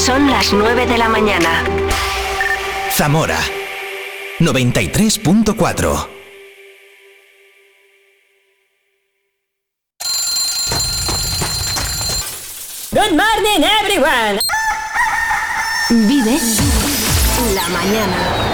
Son las 9 de la mañana. Zamora 93.4. Good morning, everyone. Vive la mañana.